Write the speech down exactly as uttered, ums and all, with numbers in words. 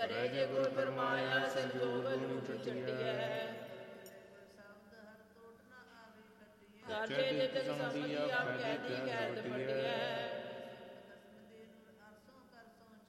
ਕਰੇ ਜੇ ਗੁਰ ਫਰਮਾਇਆ ਸੰਜੋਗ ਨੂੰ ਛੁਟਿਐ। ਸਾਚੇ ਜਿਤ ਸੰਬੰਧੀ ਆਖੈ ਦੀ ਕਹਿ